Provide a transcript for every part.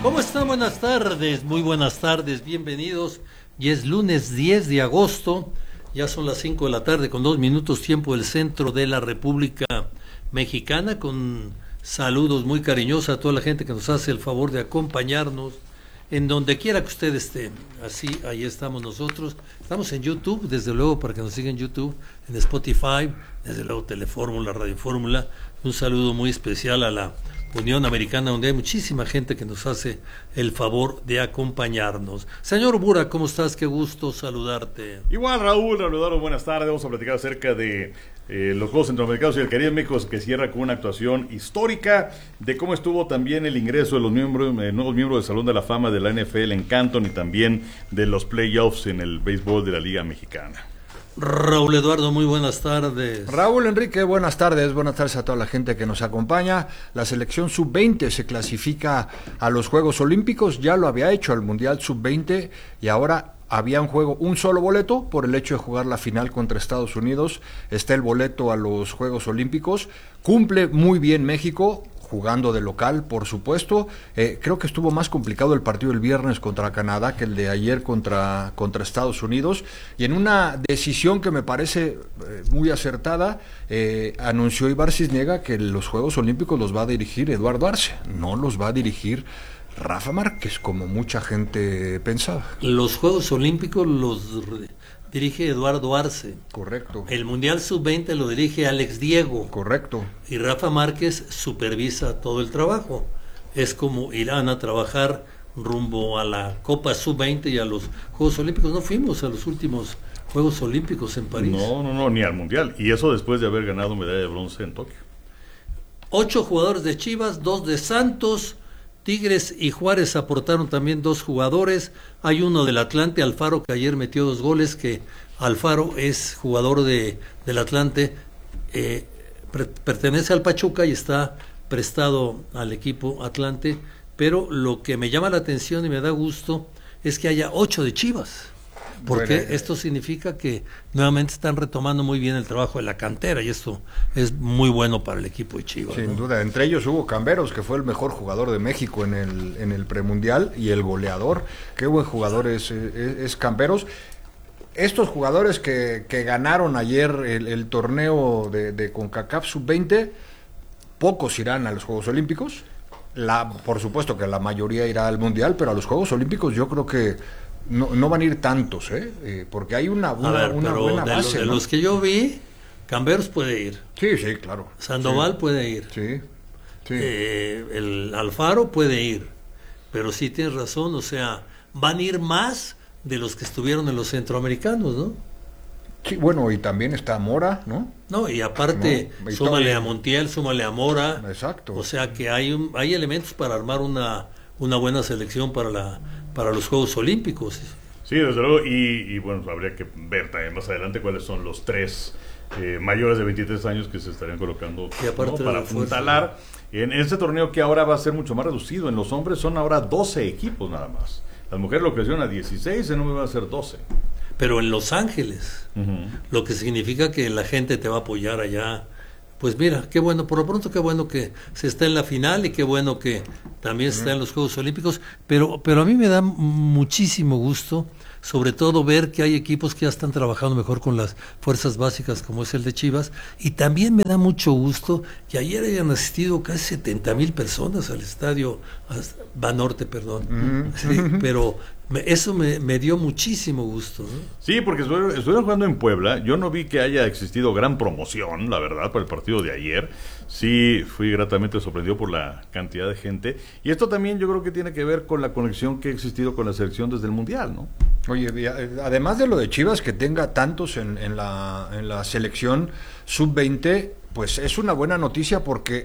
¿Cómo están? Buenas tardes, muy buenas tardes, bienvenidos. Y es lunes 10 de agosto, ya son las 5 de la tarde con 2 minutos tiempo del centro de la República Mexicana, con saludos muy cariñosos a toda la gente que nos hace el favor de acompañarnos en donde quiera que usted esté. Así, ahí estamos nosotros. Estamos en YouTube, desde luego, para que nos sigan en YouTube, en Spotify, desde luego Telefórmula, Radio Fórmula. Un saludo muy especial a la Unión Americana, donde hay muchísima gente que nos hace el favor de acompañarnos. Señor Bura, ¿cómo estás? Qué gusto saludarte. Igual, Raúl, saludaros, buenas tardes. Vamos a platicar acerca de los Juegos Centroamericanos y el Caribe de México, que cierra con una actuación histórica, de cómo estuvo también el ingreso de los nuevos miembros del Salón de la Fama de la NFL en Canton, y también de los playoffs en el béisbol de la Liga Mexicana. Raúl Eduardo, muy buenas tardes. Raúl Enrique, buenas tardes a toda la gente que nos acompaña. La selección sub-20 se clasifica a los Juegos Olímpicos, ya lo había hecho al Mundial sub-20 y ahora había un solo boleto por el hecho de jugar la final contra Estados Unidos. Está el boleto a los Juegos Olímpicos, cumple muy bien México, jugando de local, por supuesto. Creo que estuvo más complicado el partido del viernes contra Canadá que el de ayer contra Estados Unidos, y en una decisión que me parece muy acertada, anunció Ibar Cisniega que los Juegos Olímpicos los va a dirigir Eduardo Arce, no los va a dirigir Rafa Márquez, como mucha gente pensaba. Los Juegos Olímpicos los dirige Eduardo Arce. Correcto. El Mundial Sub-20 lo dirige Alex Diego. Correcto. Y Rafa Márquez supervisa todo el trabajo. Es como irán a trabajar rumbo a la Copa Sub-20 y a los Juegos Olímpicos. No fuimos a los últimos Juegos Olímpicos en París. No, ni al Mundial. Y eso después de haber ganado medalla de bronce en Tokio. 8 jugadores de Chivas, 2 de Santos. Tigres y Juárez aportaron también 2 jugadores. Hay uno del Atlante, Alfaro, que ayer metió 2 goles, que Alfaro es jugador del Atlante, pertenece al Pachuca y está prestado al equipo Atlante, pero lo que me llama la atención y me da gusto es que haya 8 de Chivas, porque esto significa que nuevamente están retomando muy bien el trabajo de la cantera, y esto es muy bueno para el equipo de Chivas. Sin duda, entre ellos hubo Camberos, que fue el mejor jugador de México en el premundial, y el goleador. Qué buen jugador es Camberos. Estos jugadores que ganaron ayer el torneo de CONCACAF Sub-20, pocos irán a los Juegos Olímpicos. Por supuesto que la mayoría irá al Mundial, pero a los Juegos Olímpicos yo creo que no van a ir tantos, porque hay una buena base. De los que yo vi, Camberos puede ir. Sí, claro. Sandoval puede ir. Sí. El Alfaro puede ir. Pero sí tienes razón, o sea, van a ir más de los que estuvieron en los centroamericanos, ¿no? Sí, bueno, y también está Mora, ¿no? No, y aparte, súmale a Montiel, súmale a Mora. Exacto. O sea que hay elementos para armar una buena selección para los Juegos Olímpicos. Sí, desde luego, y bueno, habría que ver también más adelante cuáles son los 3 mayores de 23 años que se estarían colocando, ¿no?, para apuntalar en este torneo, que ahora va a ser mucho más reducido. En los hombres son ahora 12 equipos nada más. Las mujeres lo crecieron a 16, en hombre va a ser 12. Pero en Los Ángeles, lo que significa que la gente te va a apoyar allá. Pues mira, qué bueno, por lo pronto qué bueno que se está en la final, y qué bueno que también se está en los Juegos Olímpicos, pero a mí me da muchísimo gusto, sobre todo ver que hay equipos que ya están trabajando mejor con las fuerzas básicas, como es el de Chivas, y también me da mucho gusto que ayer hayan asistido casi 70,000 personas al estadio Banorte, perdón. Sí, pero eso me dio muchísimo gusto, ¿no? Sí, porque estuvieron jugando en Puebla. Yo no vi que haya existido gran promoción, la verdad, para el partido de ayer. Sí, fui gratamente sorprendido por la cantidad de gente. Y esto también yo creo que tiene que ver con la conexión que ha existido con la selección desde el Mundial, ¿no? Oye, además de lo de Chivas, que tenga tantos en la selección sub-20, pues es una buena noticia, porque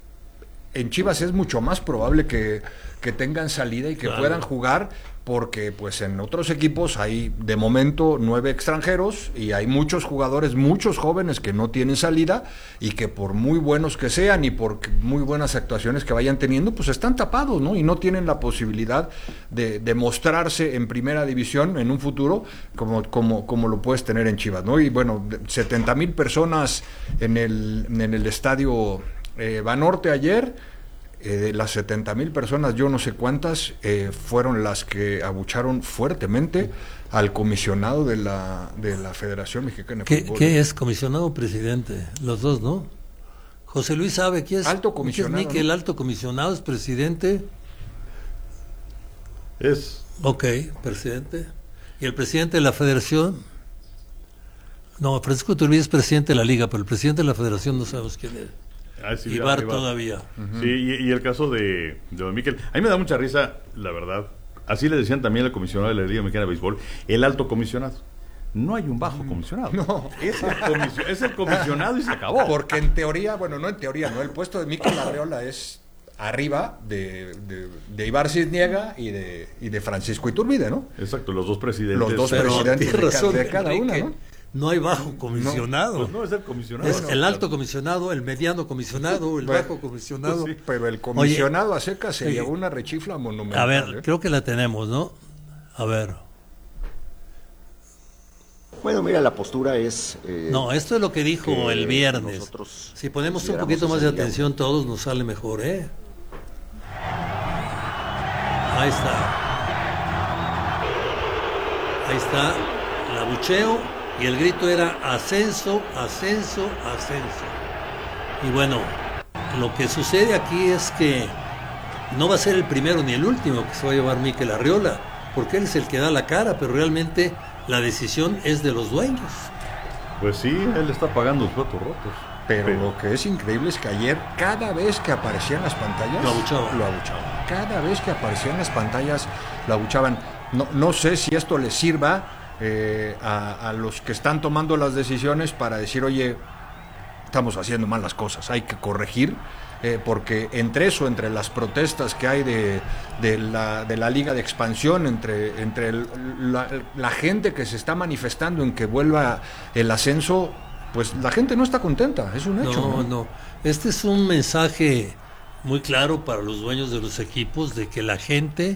en Chivas es mucho más probable que tengan salida y que puedan jugar, porque pues en otros equipos hay de momento 9 extranjeros y hay muchos jugadores, muchos jóvenes que no tienen salida, y que por muy buenos que sean y por muy buenas actuaciones que vayan teniendo, pues están tapados, ¿no? Y no tienen la posibilidad de mostrarse en primera división en un futuro como lo puedes tener en Chivas, ¿no? Y bueno, 70,000 personas en el estadio Banorte ayer. De las 70,000 personas, yo no sé cuántas, fueron las que abucharon fuertemente al comisionado de la Federación Mexicana de Fútbol. ¿Qué es comisionado o presidente? Los dos, ¿no? José Luis sabe quién es. Alto comisionado. ¿Quién es Miquel, alto comisionado? ¿Es presidente? Ok, presidente. ¿Y el presidente de la Federación? No, Francisco Iturbide es presidente de la Liga, pero el presidente de la Federación no sabemos quién es. Sí, Ibar todavía. Sí, y el caso de don Miquel. A mí me da mucha risa, la verdad. Así le decían también al comisionado de la Liga Mexicana de Béisbol, el alto comisionado. No hay un bajo comisionado. No. Es el comisionado y se acabó. Porque en teoría, el puesto de Miquel Arriola es arriba de Ibar Cisniega y de Francisco Iturbide, ¿no? Exacto, los dos presidentes. De cada una, ¿no? No hay bajo comisionado. Pues no es el comisionado. Es el alto comisionado, el mediano comisionado, el bajo comisionado. Pues sí, pero el comisionado a secas se llevó una rechifla monumental. A ver, creo que la tenemos, ¿no? A ver. Bueno, mira, la postura es... no, esto es lo que dijo el viernes. Si ponemos un poquito más de atención todos, nos sale mejor, ¿eh? Ahí está. El abucheo. Y el grito era ascenso, ascenso, ascenso. Y bueno, lo que sucede aquí es que no va a ser el primero ni el último que se va a llevar Miquel Arriola, porque él es el que da la cara, pero realmente la decisión es de los dueños. Pues sí, él está pagando los platos rotos. Pero lo que es increíble es que ayer, cada vez que aparecía en las pantallas, lo abuchaban. Cada vez que aparecía en las pantallas, lo abuchaban. No sé si esto les sirva a los que están tomando las decisiones para decir, oye, estamos haciendo mal las cosas, hay que corregir, porque entre las protestas que hay de la Liga de Expansión, entre la gente que se está manifestando en que vuelva el ascenso, pues la gente no está contenta, es un hecho. No. Este es un mensaje muy claro para los dueños de los equipos de que la gente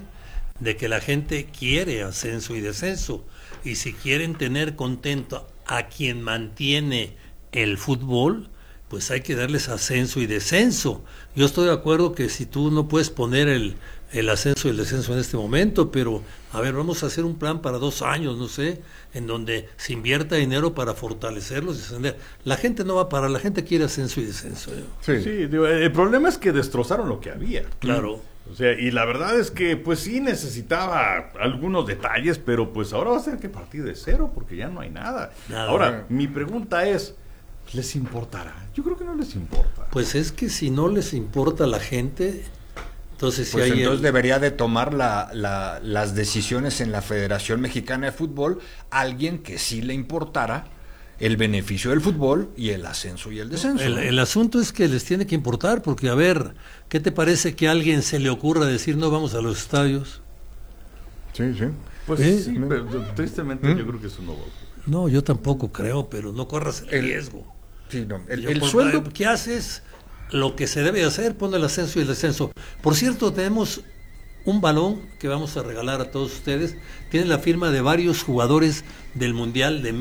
quiere ascenso y descenso. Y si quieren tener contento a quien mantiene el fútbol, pues hay que darles ascenso y descenso. Yo estoy de acuerdo que si tú no puedes poner el ascenso y el descenso en este momento, pero a ver, vamos a hacer un plan para 2 años, no sé, en donde se invierta dinero para fortalecerlos y ascender. La gente no va a parar, la gente quiere ascenso y descenso. Sí, el problema es que destrozaron lo que había. Claro. O sea, y la verdad es que pues sí necesitaba algunos detalles, pero pues ahora va a tener que partir de cero porque ya no hay nada. Ahora, mi pregunta es, ¿les importará? Yo creo que no les importa. Pues es que si no les importa a la gente, entonces pues entonces debería de tomar las decisiones en la Federación Mexicana de Fútbol alguien que sí le importara el beneficio del fútbol y el ascenso y el descenso. El asunto es que les tiene que importar, porque a ver, ¿qué te parece que a alguien se le ocurra decir no vamos a los estadios? Sí. Pues sí, pero tristemente yo creo que eso no va a ocurrir. No, yo tampoco creo, pero no corras el riesgo. Sí, no. El sueldo... ¿Qué haces? Lo que se debe hacer, pone el ascenso y el descenso. Por cierto, tenemos un balón que vamos a regalar a todos ustedes. Tiene la firma de varios jugadores del Mundial de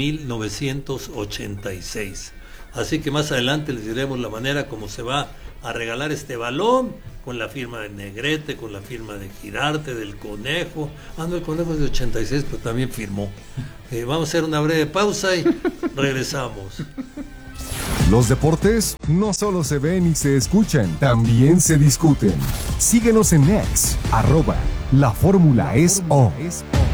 1986. Así que más adelante les diremos la manera como se va a regalar este balón, con la firma de Negrete, con la firma de Girarte, del Conejo. No, el Conejo es de 86, pero también firmó. Vamos a hacer una breve pausa y regresamos. Los deportes no solo se ven y se escuchan, también se discuten. Síguenos en X, @LaFórmulaEsO.